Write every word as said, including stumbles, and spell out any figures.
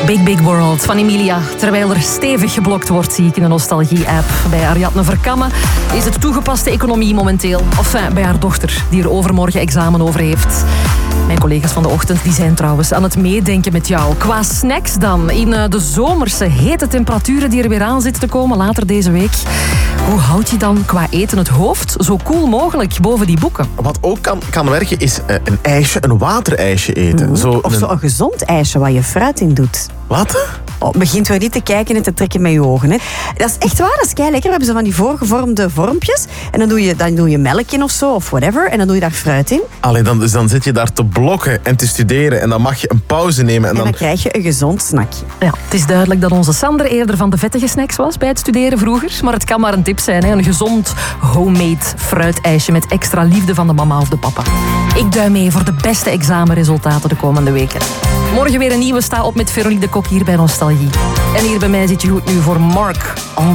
Big Big World van Emilia. Terwijl er stevig geblokt wordt, zie ik in de Nostalgie-app. Bij Ariadne Verkamme is het toegepaste economie momenteel. Of enfin, bij haar dochter, die er overmorgen examen over heeft. Mijn collega's van de ochtend die zijn trouwens aan het meedenken met jou. Qua snacks dan, in de zomerse hete temperaturen die er weer aan zitten te komen later deze week. Hoe houd je dan qua eten het hoofd zo koel mogelijk boven die boeken? Wat ook kan, kan werken is uh, een ijsje, een waterijsje eten. Mm. Zo Of een... zo'n gezond ijsje waar je fruit in doet. Wat? Oh, begint wel niet te kijken en te trekken met je ogen. Hè. Dat is echt waar, dat is kei lekker. We hebben zo van die voorgevormde vormpjes. En dan doe, je, dan doe je melk in of zo, of whatever. En dan doe je daar fruit in. Allee, dan, dus dan zit je daar te blokken en te studeren. En dan mag je een pauze nemen. En En dan, dan krijg je een gezond snackje. Ja, het is duidelijk dat onze Sander eerder van de vettige snacks was bij het studeren vroeger. Maar het kan maar een tip zijn, hè? Een gezond homemade fruitijsje met extra liefde van de mama of de papa. Ik duim mee voor de beste examenresultaten de komende weken. Morgen weer een nieuwe Sta op met Veronique de Kok hier bij Nostalgie. En hier bij mij zit je goed nu voor Mark. Oh